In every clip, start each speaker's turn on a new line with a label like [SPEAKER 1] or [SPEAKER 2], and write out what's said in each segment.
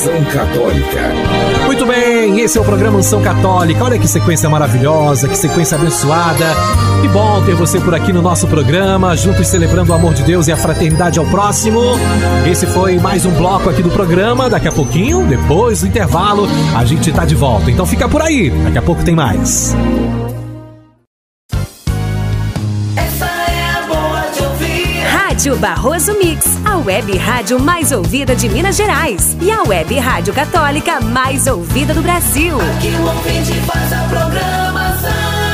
[SPEAKER 1] Unção Católica.
[SPEAKER 2] Muito bem, esse é o programa Unção Católica. Olha que sequência maravilhosa, que sequência abençoada. Que bom ter você por aqui no nosso programa, juntos celebrando o amor de Deus e a fraternidade ao próximo. Esse foi mais um bloco aqui do programa. Daqui a pouquinho, depois do intervalo, a gente tá de volta. Então fica por aí, daqui a pouco tem mais.
[SPEAKER 3] Rádio Barroso Mix, a web rádio mais ouvida de Minas Gerais e a web rádio católica mais ouvida do Brasil.
[SPEAKER 4] Aqui o ouvinte faz a programação.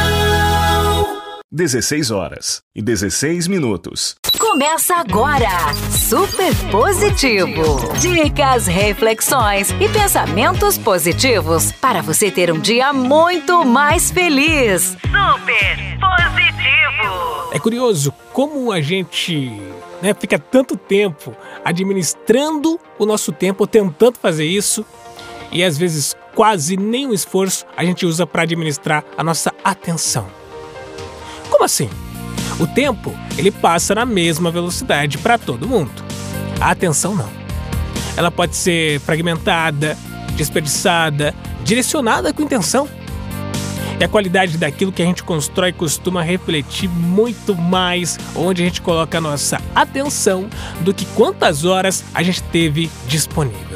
[SPEAKER 5] 16h16.
[SPEAKER 3] Começa agora, Super Positivo. Dicas, reflexões e pensamentos positivos para você ter um dia muito mais feliz. Super Positivo.
[SPEAKER 6] É curioso como a gente fica tanto tempo administrando o nosso tempo, tentando fazer isso, e às vezes quase nenhum esforço a gente usa para administrar a nossa atenção. Como assim? O tempo, ele passa na mesma velocidade para todo mundo. A atenção não. Ela pode ser fragmentada, desperdiçada, direcionada com intenção. E a qualidade daquilo que a gente constrói costuma refletir muito mais onde a gente coloca a nossa atenção do que quantas horas a gente teve disponível.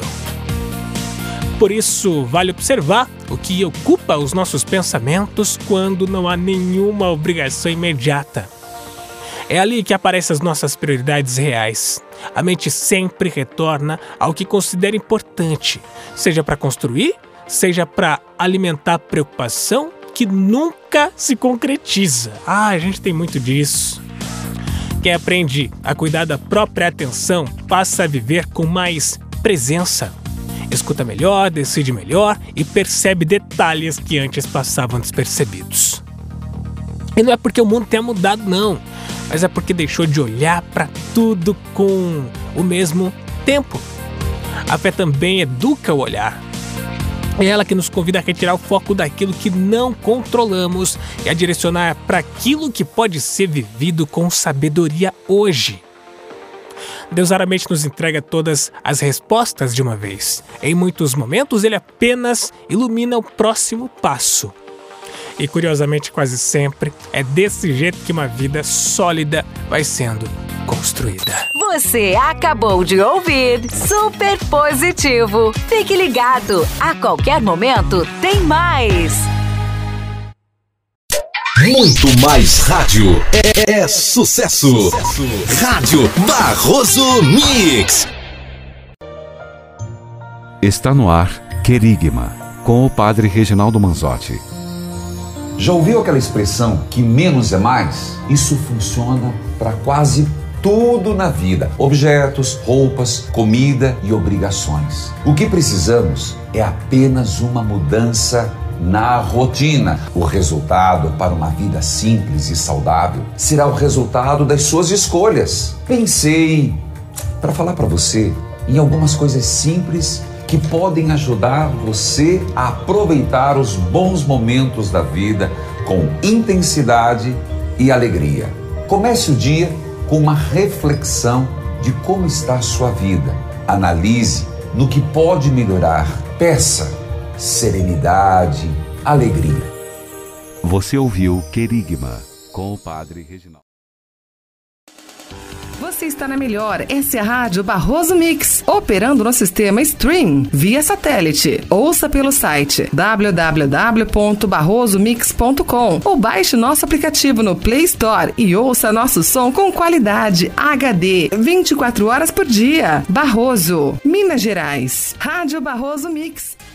[SPEAKER 6] Por isso, vale observar o que ocupa os nossos pensamentos quando não há nenhuma obrigação imediata. É ali que aparecem as nossas prioridades reais. A mente sempre retorna ao que considera importante, seja para construir, seja para alimentar preocupação que nunca se concretiza. A gente tem muito disso. Quem aprende a cuidar da própria atenção passa a viver com mais presença. Escuta melhor, decide melhor e percebe detalhes que antes passavam despercebidos. E não é porque o mundo tenha mudado, não, mas é porque deixou de olhar para tudo com o mesmo tempo. A fé também educa o olhar. É ela que nos convida a retirar o foco daquilo que não controlamos e a direcionar para aquilo que pode ser vivido com sabedoria hoje. Deus raramente nos entrega todas as respostas de uma vez. Em muitos momentos, Ele apenas ilumina o próximo passo. E curiosamente, quase sempre, é desse jeito que uma vida sólida vai sendo construída.
[SPEAKER 3] Você acabou de ouvir Super Positivo. Fique ligado, a qualquer momento tem mais.
[SPEAKER 1] Muito mais rádio é sucesso. Rádio Barroso Mix.
[SPEAKER 7] Está no ar Querigma, com o padre Reginaldo Manzotti.
[SPEAKER 8] Já ouviu aquela expressão que menos é mais? Isso funciona para quase tudo na vida: objetos, roupas, comida e obrigações. O que precisamos é apenas uma mudança na rotina. O resultado para uma vida simples e saudável será o resultado das suas escolhas. Pensei para falar para você em algumas coisas simples que podem ajudar você a aproveitar os bons momentos da vida com intensidade e alegria. Comece o dia com uma reflexão de como está a sua vida. Analise no que pode melhorar. Peça serenidade, alegria.
[SPEAKER 7] Você ouviu Querigma, com o padre Reginaldo.
[SPEAKER 9] Você está na melhor, essa é a Rádio Barroso Mix, operando no sistema Stream, via satélite. Ouça pelo site www.barrosomix.com ou baixe nosso aplicativo no Play Store e ouça nosso som com qualidade HD, 24 horas por dia. Barroso, Minas Gerais. Rádio Barroso Mix.